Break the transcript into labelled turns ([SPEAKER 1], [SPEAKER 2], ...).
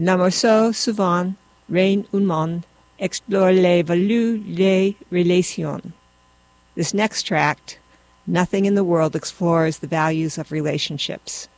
[SPEAKER 1] Le morceau souvent, Reine un monde, explore les valeurs des relations. This next tract, Nothing in the World, explores the values of relationships.